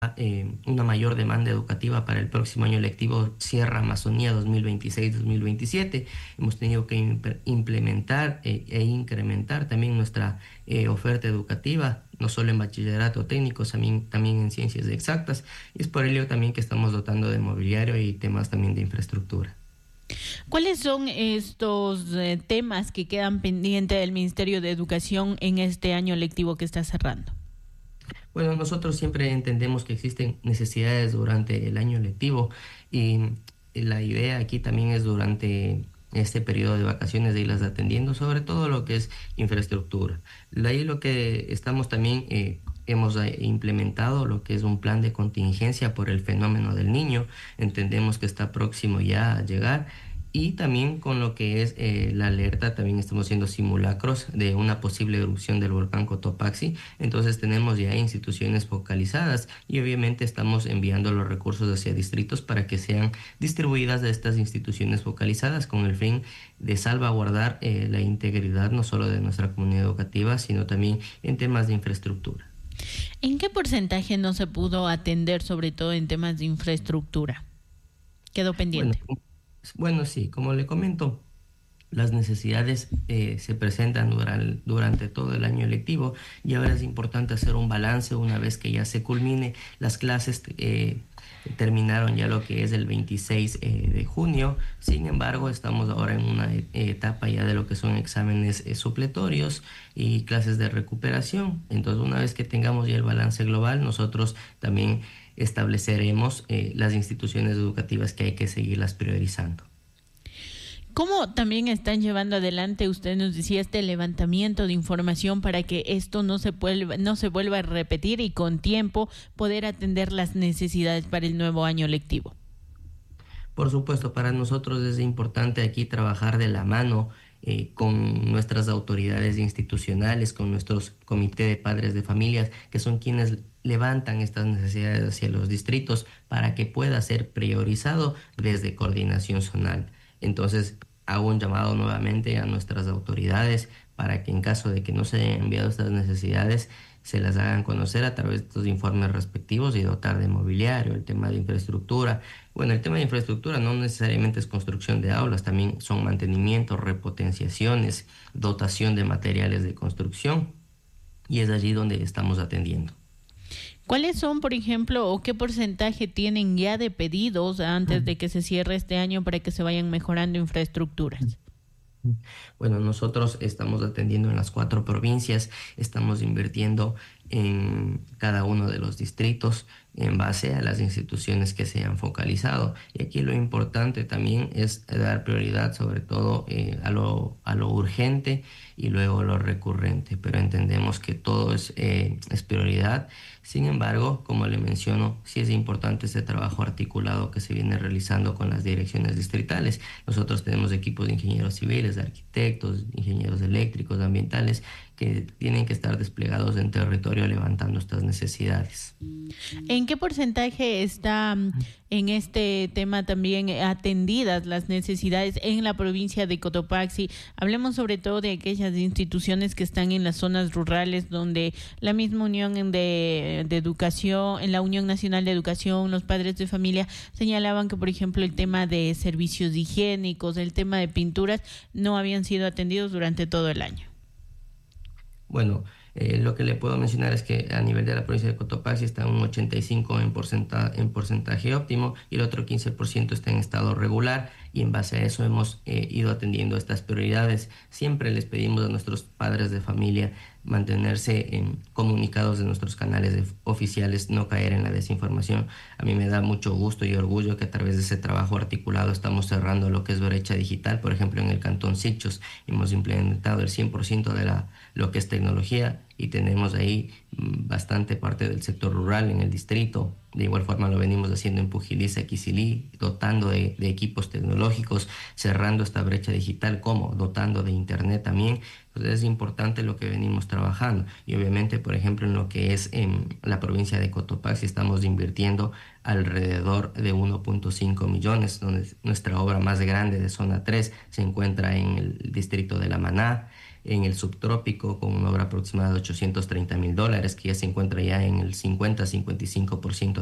una mayor demanda educativa para el próximo año lectivo Sierra Amazonía 2026-2027. Hemos tenido que implementar e incrementar también nuestra oferta educativa, no solo en bachillerato técnico, también en ciencias exactas, y es por ello también que estamos dotando de mobiliario y temas también de infraestructura. ¿Cuáles son estos temas que quedan pendientes del Ministerio de Educación en este año lectivo que está cerrando? Bueno, nosotros siempre entendemos que existen necesidades durante el año lectivo y la idea aquí también es durante este periodo de vacaciones de irlas atendiendo, sobre todo lo que es infraestructura. De ahí lo que estamos también, hemos implementado lo que es un plan de contingencia por el fenómeno del Niño. Entendemos que está próximo ya a llegar. Y también con lo que es la alerta, también estamos haciendo simulacros de una posible erupción del volcán Cotopaxi. Entonces tenemos ya instituciones focalizadas y obviamente estamos enviando los recursos hacia distritos para que sean distribuidas de estas instituciones focalizadas con el fin de salvaguardar la integridad no solo de nuestra comunidad educativa, sino también en temas de infraestructura. ¿En qué porcentaje no se pudo atender, sobre todo en temas de infraestructura? ¿Quedó pendiente? Bueno, sí, como le comento, las necesidades se presentan durante todo el año lectivo y ahora es importante hacer un balance una vez que ya se culmine las clases. Terminaron ya lo que es el 26 de junio, sin embargo estamos ahora en una etapa ya de lo que son exámenes supletorios y clases de recuperación. Entonces una vez que tengamos ya el balance global, nosotros también estableceremos las instituciones educativas que hay que seguirlas priorizando. ¿Cómo también están llevando adelante, usted nos decía, este levantamiento de información para que esto no se vuelva a repetir y con tiempo poder atender las necesidades para el nuevo año lectivo? Por supuesto, para nosotros es importante aquí trabajar de la mano con nuestras autoridades institucionales, con nuestros comités de padres de familias, que son quienes levantan estas necesidades hacia los distritos para que pueda ser priorizado desde coordinación zonal. Entonces, hago un llamado nuevamente a nuestras autoridades para que en caso de que no se hayan enviado estas necesidades, se las hagan conocer a través de estos informes respectivos y dotar de mobiliario, el tema de infraestructura. Bueno, el tema de infraestructura no necesariamente es construcción de aulas, también son mantenimiento, repotenciaciones, dotación de materiales de construcción, y es allí donde estamos atendiendo. ¿Cuáles son, por ejemplo, o qué porcentaje tienen ya de pedidos antes de que se cierre este año para que se vayan mejorando infraestructuras? Bueno, nosotros estamos atendiendo en las 4 provincias, estamos invirtiendo en cada uno de los distritos en base a las instituciones que se han focalizado. Y aquí lo importante también es dar prioridad sobre todo a lo urgente y luego lo recurrente, pero entendemos que todo es prioridad. Sin embargo, como le menciono, sí es importante este trabajo articulado que se viene realizando con las direcciones distritales. Nosotros tenemos equipos de ingenieros civiles, de arquitectos, ingenieros eléctricos, ambientales, que tienen que estar desplegados en territorio levantando estas necesidades. ¿En qué porcentaje está en este tema también atendidas las necesidades en la provincia de Cotopaxi? Hablemos sobre todo de aquellas instituciones que están en las zonas rurales donde la misma Unión de Educación, en la Unión Nacional de Educación, los padres de familia señalaban que, por ejemplo, el tema de servicios higiénicos, el tema de pinturas no habían sido atendidos durante todo el año. Bueno, lo que le puedo mencionar es que a nivel de la provincia de Cotopaxi está un 85 en porcentaje óptimo y el otro 15% está en estado regular, y en base a eso hemos ido atendiendo estas prioridades. Siempre les pedimos a nuestros padres de familia mantenerse comunicados de nuestros canales oficiales, no caer en la desinformación. A mí me da mucho gusto y orgullo que a través de ese trabajo articulado estamos cerrando lo que es brecha digital. Por ejemplo, en el Cantón Sichos hemos implementado el 100% de lo que es tecnología, y tenemos ahí bastante parte del sector rural en el distrito. De igual forma lo venimos haciendo en Pujilisa, Quisili, dotando de equipos tecnológicos, cerrando esta brecha digital, como dotando de internet también. Entonces es importante lo que venimos trabajando, y obviamente, por ejemplo, en lo que es en la provincia de Cotopaxi estamos invirtiendo alrededor de 1.5 millones, donde nuestra obra más grande de zona 3 se encuentra en el distrito de La Maná. en el subtrópico con una obra aproximada de $830,000, que ya se encuentra ya en el 50-55%